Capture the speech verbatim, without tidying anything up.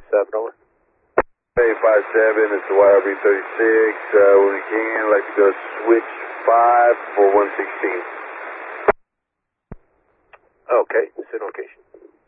seven, over. Hey, five seven, it's the Y R B thirty-six. Uh, when we can, I'd like to go switch five for one sixteen. Okay, send location.